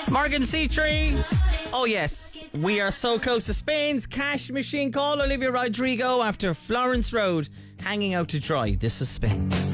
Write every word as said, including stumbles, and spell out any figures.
Morgan C three. Oh yes, we are so close to Spain's cash machine. Call Olivia Rodrigo after Florence Road hanging out to dry. This is Spain.